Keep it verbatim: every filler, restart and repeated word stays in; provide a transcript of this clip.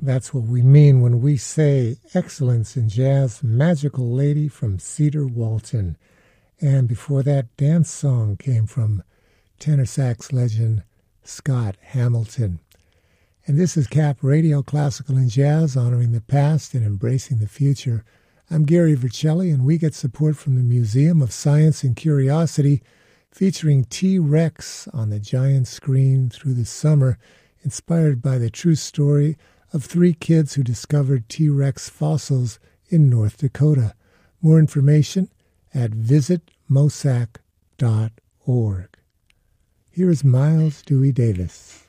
That's what we mean when we say Excellence in Jazz, Magical Lady from Cedar Walton. And before that, Dance Song came from tenor sax legend Scott Hamilton. And this is Cap Radio, Classical and Jazz, honoring the past and embracing the future. I'm Gary Vercelli, and we get support from the Museum of Science and Curiosity, featuring T-Rex on the giant screen through the summer, inspired by the true story of three kids who discovered T-Rex fossils in North Dakota. More information at visit mosac dot org. Here is Miles Dewey Davis.